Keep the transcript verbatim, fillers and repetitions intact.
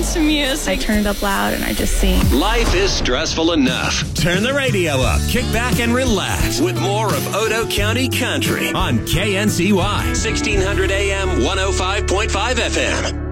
nice music. I turn it up loud and I just sing. Life is stressful enough. Turn the radio up, kick back, and relax with more of Odo County Country on K N C Y, sixteen hundred A M, one oh five point five F M.